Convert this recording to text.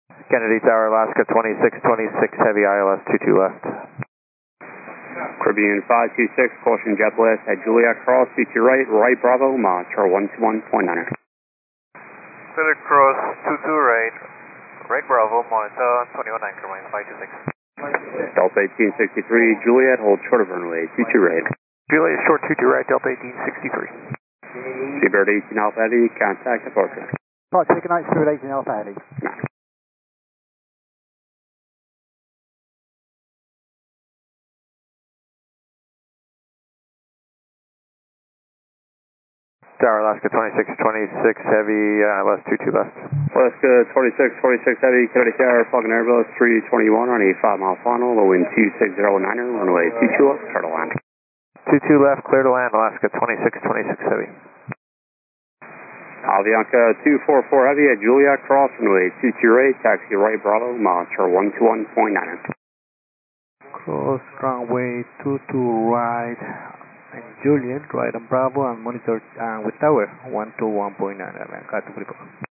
Kennedy Tower, Alaska 2626 Heavy, ILS 22 left. Caribbean 526, caution JetBlast at Juliet Cross, CT right, right Bravo, monitor 121.9. Juliet Cross 22 right, right Bravo, monitor 21.9, Caribbean 526. Delta 1863, Juliet, hold short of runway 22 right. Juliet short 22 right, Delta 1863. Seabird 18 Alpha Heavy, contact departure. Right, take a night through 18 Alpha Heavy. Tower, Alaska 2626 Heavy, ILS 22 left. Alaska 2626 Heavy, Kennedy Tower, Falcon Airbus 321 on a 5-mile final, low wind 2609er, runway 22 left, clear to land. 22 left, clear to land, Alaska 2626 Heavy. Avianca 244 Heavy at Juliet Cross, runway 22 right, taxi right Bravo, monitor 121.9. Cross runway 22 right, and Juliet, right on Bravo, and monitor with tower 121.9.